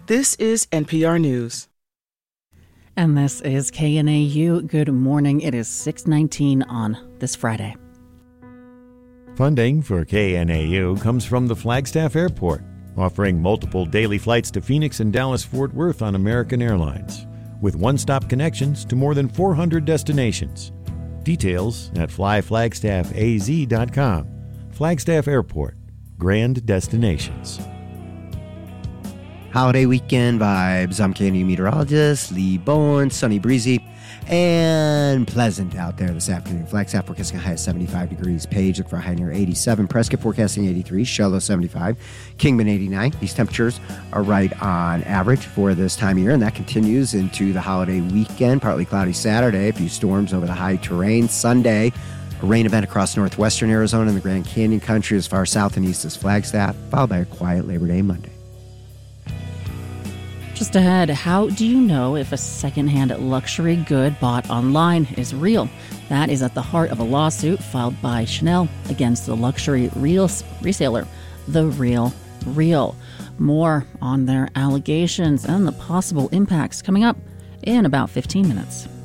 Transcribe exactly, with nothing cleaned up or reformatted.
This is N P R News. And this is K N A U. Good morning. It is six nineteen on this Friday. Funding for K N A U comes from the Flagstaff Airport, offering multiple daily flights to Phoenix and Dallas-Fort Worth on American Airlines, with one-stop connections to more than four hundred destinations. Details at fly flagstaff a z dot com. Flagstaff Airport, grand destinations. Holiday weekend vibes. I'm K N A U meteorologist Lee Bourne. Sunny, breezy, and pleasant out there this afternoon. Flagstaff forecasting a high of seventy-five degrees. Page look for a high near eighty-seven. Prescott forecasting eighty-three. Shello seventy-five. Kingman eighty-nine. These temperatures are right on average for this time of year, and that continues into the holiday weekend. Partly cloudy Saturday. A few storms over the high terrain. Sunday, a rain event across northwestern Arizona and the Grand Canyon country as far south and east as Flagstaff, followed by a quiet Labor Day Monday. Just ahead, how do you know if a secondhand luxury good bought online is real? That is at the heart of a lawsuit filed by Chanel against the luxury real reseller, The Real Real. More on their allegations and the possible impacts coming up in about fifteen minutes.